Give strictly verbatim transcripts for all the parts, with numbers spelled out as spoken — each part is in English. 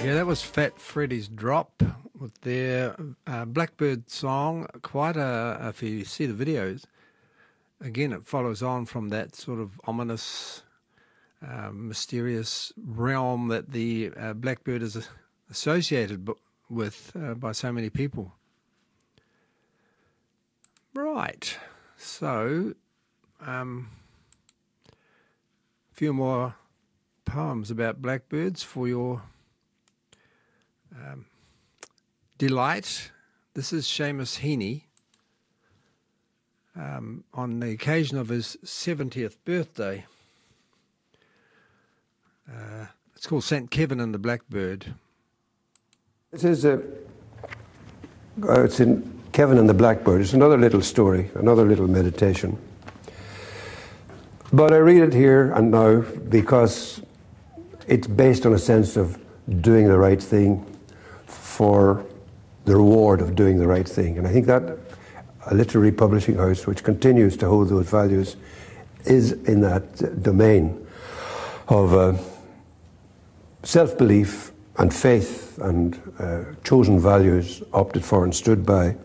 Yeah, that was Fat Freddy's Drop with their uh, Blackbird song. Quite a, if you see the videos, again, it follows on from that sort of ominous, uh, mysterious realm that the uh, Blackbird is associated b- with uh, by so many people. Right, so um, a few more poems about blackbirds for your Um, delight. This is Seamus Heaney um, on the occasion of his seventieth birthday. Uh, it's called Saint Kevin and the Blackbird. This is a, uh, it's in Kevin and the Blackbird. It's another little story, another little meditation. But I read it here and now because it's based on a sense of doing the right thing for the reward of doing the right thing. And I think that a literary publishing house which continues to hold those values is in that domain of uh, self-belief and faith and uh, chosen values opted for and stood by.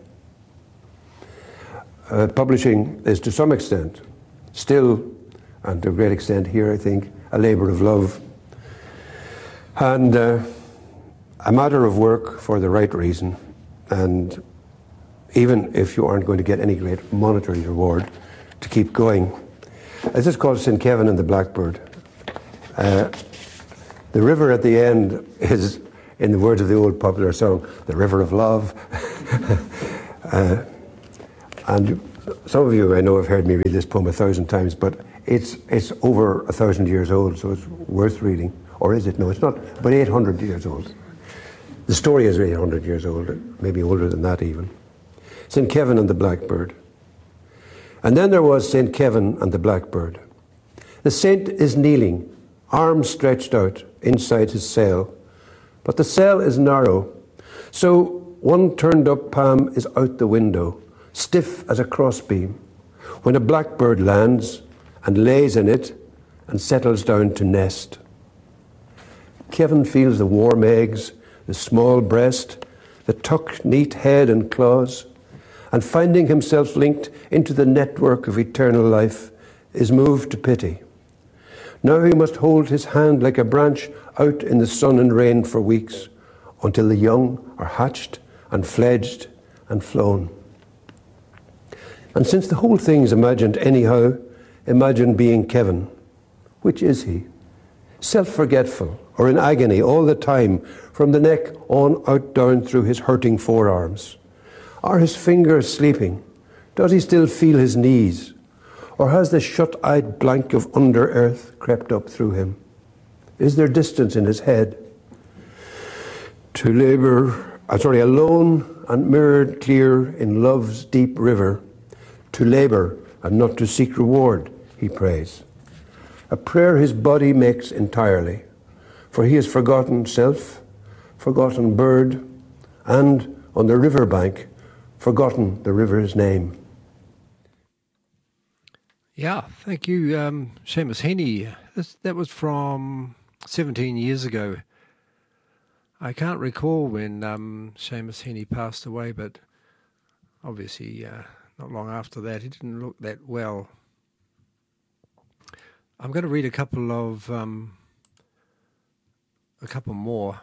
Uh, publishing is to some extent still, and to a great extent here, I think, a labour of love. And uh, a matter of work for the right reason, and even if you aren't going to get any great monetary reward, to keep going. This is called Saint Kevin and the Blackbird. Uh, the river at the end is, in the words of the old popular song, the river of love. uh, and some of you I know have heard me read this poem a thousand times, but it's it's over a thousand years old, so it's worth reading. Or is it? No, it's not, but eight hundred years old. The story is eight hundred years old, maybe older than that even. Saint Kevin and the Blackbird. And then there was Saint Kevin and the Blackbird. The saint is kneeling, arms stretched out inside his cell. But the cell is narrow, so one turned up palm is out the window, stiff as a crossbeam, when a blackbird lands and lays in it and settles down to nest. Kevin feels the warm eggs, the small breast, the tucked neat head and claws, and finding himself linked into the network of eternal life, is moved to pity. Now he must hold his hand like a branch out in the sun and rain for weeks, until the young are hatched and fledged and flown. And since the whole thing's imagined anyhow, imagine being Kevin. Which is he? Self-forgetful, or in agony all the time, from the neck on out down through his hurting forearms? Are his fingers sleeping? Does he still feel his knees? Or has the shut-eyed blank of under-earth crept up through him? Is there distance in his head? To labour, uh, sorry, alone and mirrored clear in love's deep river, to labour and not to seek reward, he prays. A prayer his body makes entirely, for he has forgotten self, forgotten bird, and on the river bank, forgotten the river's name. Yeah, thank you, um, Seamus Heaney. This, that was from seventeen years ago. I can't recall when um, Seamus Heaney passed away, but obviously uh, not long after that. He didn't look that well. I'm going to read a couple of um, a couple more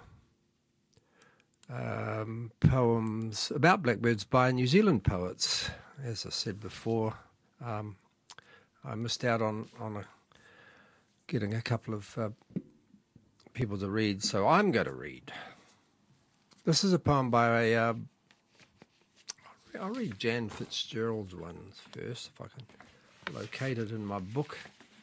um, poems about blackbirds by New Zealand poets. As I said before, um, I missed out on on a, getting a couple of uh, people to read, so I'm going to read. This is a poem by uh, I'll read Jan Fitzgerald's ones first, if I can locate it in my book.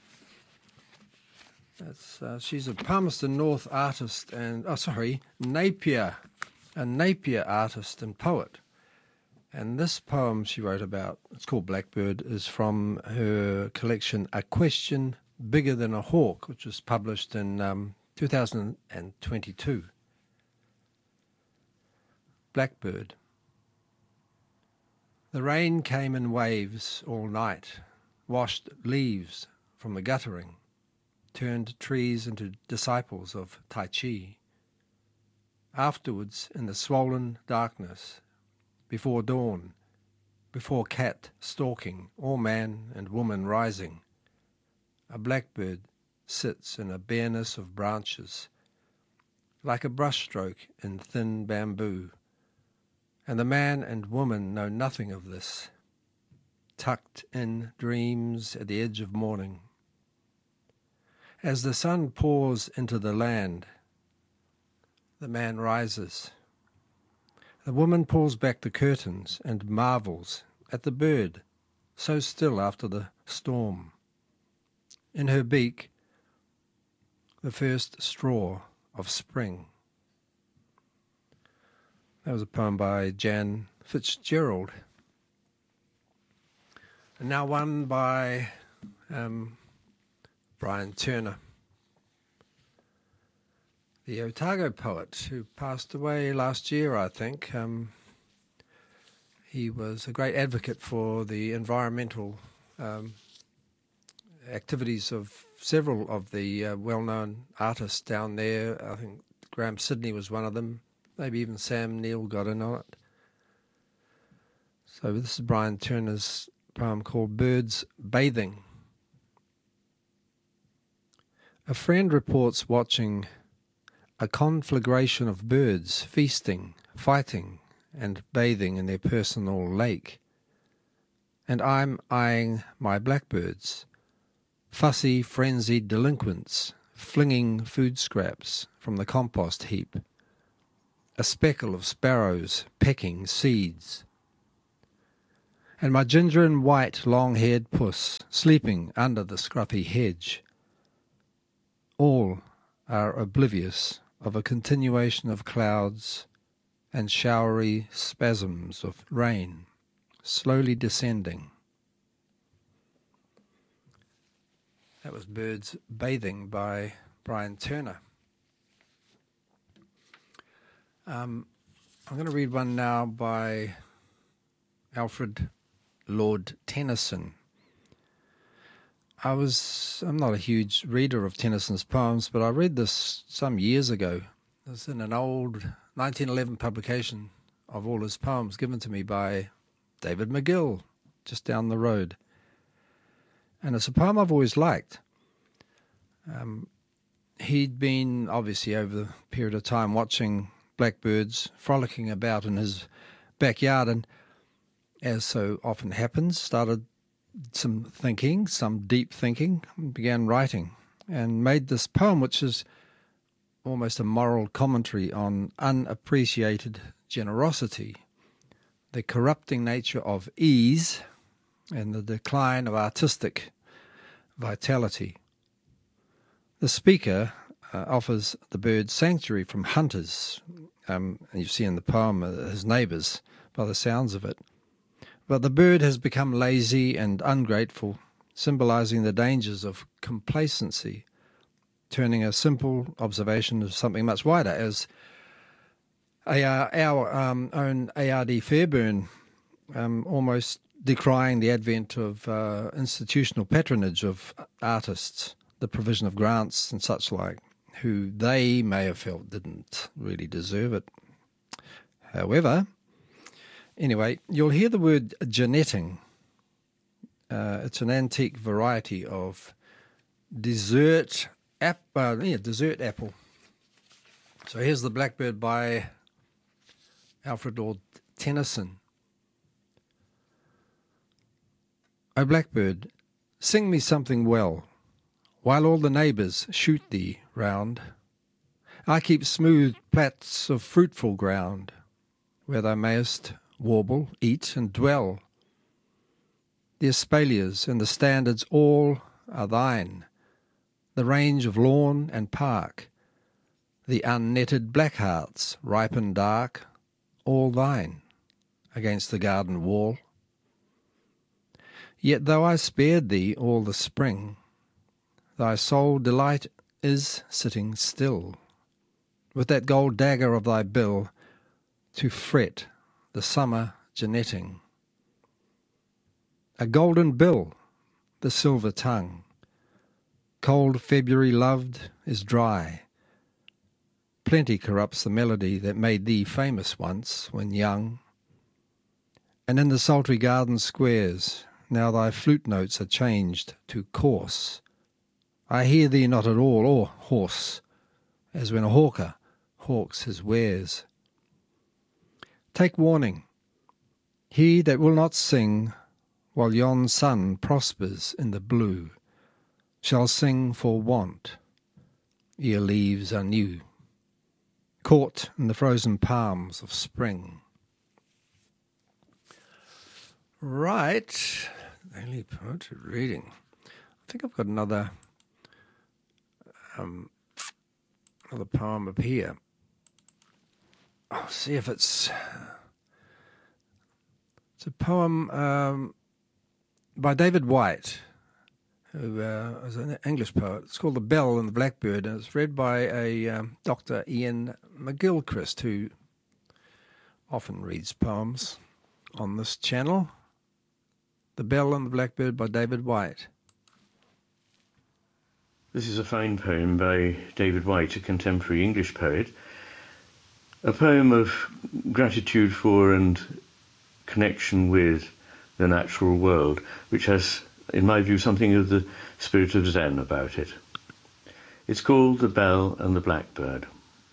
That's, uh, she's a Palmerston North artist and, oh sorry, Napier, a Napier artist and poet. And this poem she wrote about, it's called Blackbird, is from her collection A Question Bigger Than a Hawk, which was published in um, two thousand twenty-two. Blackbird. The rain came in waves all night, washed leaves from the guttering, turned trees into disciples of Tai Chi. afterwards in the swollen darkness, before dawn, before cat stalking, or man and woman rising, a blackbird sits in a bareness of branches, like a brushstroke in thin bamboo, and the man and woman know nothing of this, tucked in dreams at the edge of morning. As the sun pours into the land, the man rises. The woman pulls back the curtains and marvels at the bird, so still after the storm. In her beak, the first straw of spring. That was a poem by Jan Fitzgerald. And now one by um, Brian Turner, the Otago poet who passed away last year, I think. Um, he was a great advocate for the environmental um, activities of several of the uh, well-known artists down there. I think Graham Sidney was one of them. Maybe even Sam Neill got in on it. So this is Brian Turner's poem called Birds Bathing. A friend reports watching a conflagration of birds feasting, fighting, and bathing in their personal lake. And I'm eyeing my blackbirds, fussy, frenzied delinquents, flinging food scraps from the compost heap. A speckle of sparrows pecking seeds. And my ginger and white long-haired puss sleeping under the scruffy hedge. All are oblivious of a continuation of clouds and showery spasms of rain slowly descending. That was Birds Bathing by Brian Turner. Um, I'm going to read one now by Alfred Lord Tennyson. I was, I'm not a huge reader of Tennyson's poems, but I read this some years ago. It was in an old nineteen eleven publication of all his poems given to me by David McGill, just down the road. And it's a poem I've always liked. Um, he'd been, obviously, over the period of time watching blackbirds frolicking about in his backyard, and as so often happens, started some thinking, some deep thinking, and began writing, and made this poem, which is almost a moral commentary on unappreciated generosity, the corrupting nature of ease, and the decline of artistic vitality. The speaker uh, offers the bird sanctuary from hunters, um, and you see in the poem uh, his neighbours, by the sounds of it. But the bird has become lazy and ungrateful, symbolising the dangers of complacency, turning a simple observation into something much wider, as A R, our um, own A R D Fairbairn um, almost decrying the advent of uh, institutional patronage of artists, the provision of grants and such like, who they may have felt didn't really deserve it. However, anyway, you'll hear the word genetting. Uh, it's an antique variety of dessert, ap- uh, yeah, dessert apple. So here's the Blackbird by Alfred Lord Tennyson. O blackbird, sing me something well, while all the neighbours shoot thee round. I keep smooth plats of fruitful ground, where thou mayest warble, eat, and dwell. The espaliers and the standards all are thine, the range of lawn and park, the unnetted blackhearts, ripe and dark, all thine, against the garden wall. Yet though I spared thee all the spring, thy sole delight is sitting still, with that gold dagger of thy bill, to fret the summer genetting. A golden bill, the silver tongue, cold February loved is dry, plenty corrupts the melody that made thee famous once when young. And in the sultry garden squares now thy flute notes are changed to coarse. I hear thee not at all, or hoarse, as when a hawker hawks his wares. Take warning, he that will not sing while yon sun prospers in the blue shall sing for want, ere leaves are new, caught in the frozen palms of spring. Right, daily poetry reading. I think I've got another um, another poem up here. I'll see if it's it's a poem um, by David White, who uh, is an English poet. It's called The Bell and the Blackbird, and it's read by a um, Doctor Ian McGilchrist, who often reads poems on this channel. The Bell and the Blackbird by David White. This is a fine poem by David White, a contemporary English poet. A poem of gratitude for and connection with the natural world, which has, in my view, something of the spirit of Zen about it. It's called The Bell and the Blackbird.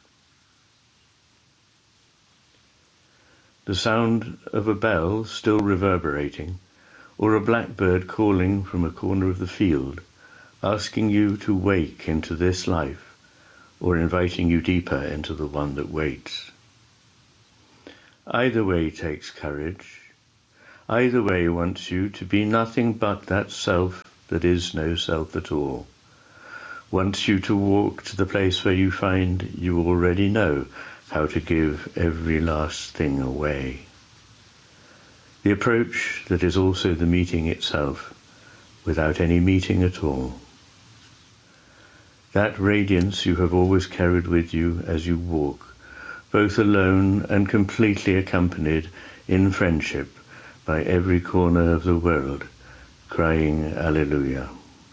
The sound of a bell still reverberating, or a blackbird calling from a corner of the field, asking you to wake into this life, or inviting you deeper into the one that waits. Either way takes courage. Either way wants you to be nothing but that self that is no self at all. Wants you to walk to the place where you find you already know how to give every last thing away. The approach that is also the meeting itself, without any meeting at all. That radiance you have always carried with you as you walk, both alone and completely accompanied in friendship by every corner of the world, crying Alleluia.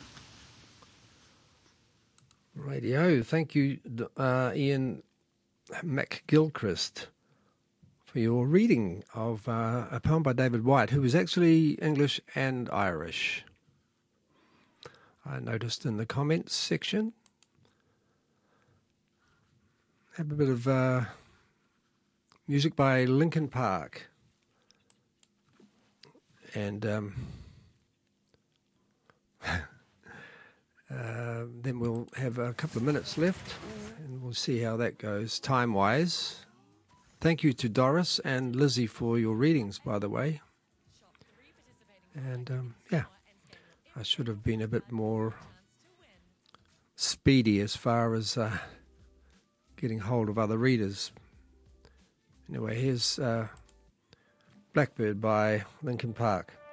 Radio, thank you, uh, Ian McGilchrist, for your reading of uh, a poem by David White, who was actually English and Irish. I noticed in the comments section. Have a bit of uh, music by Linkin Park. And um, uh, then we'll have a couple of minutes left, and we'll see how that goes time-wise. Thank you to Doris and Lizzie for your readings, by the way. And, um, yeah, I should have been a bit more speedy as far as uh, getting hold of other readers. Anyway, here's uh, Blackbird by Linkin Park.